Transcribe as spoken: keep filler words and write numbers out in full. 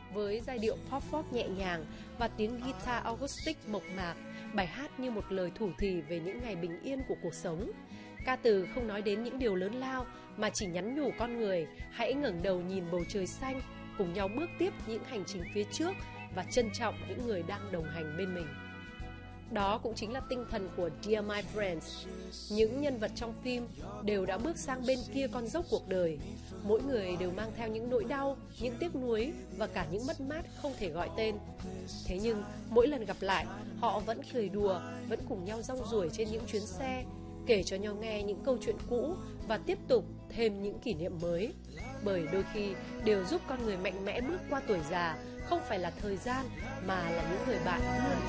với giai điệu pop folk nhẹ nhàng và tiếng guitar acoustic mộc mạc, bài hát như một lời thủ thỉ về những ngày bình yên của cuộc sống. Ca từ không nói đến những điều lớn lao mà chỉ nhắn nhủ con người hãy ngẩng đầu nhìn bầu trời xanh, cùng nhau bước tiếp những hành trình phía trước và trân trọng những người đang đồng hành bên mình. Đó cũng chính là tinh thần của Dear My Friends. Những nhân vật trong phim đều đã bước sang bên kia con dốc cuộc đời. Mỗi người đều mang theo những nỗi đau, những tiếc nuối và cả những mất mát không thể gọi tên. Thế nhưng, mỗi lần gặp lại, họ vẫn cười đùa, vẫn cùng nhau rong ruổi trên những chuyến xe, kể cho nhau nghe những câu chuyện cũ và tiếp tục thêm những kỷ niệm mới. Bởi đôi khi, điều giúp con người mạnh mẽ bước qua tuổi già không phải là thời gian mà là những người bạn luôn